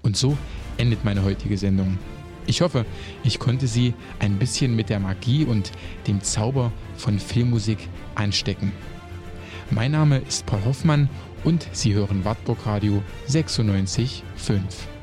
Und so endet meine heutige Sendung. Ich hoffe, ich konnte Sie ein bisschen mit der Magie und dem Zauber von Filmmusik anstecken. Mein Name ist Paul Hoffmann und Sie hören Wartburg Radio 96.5.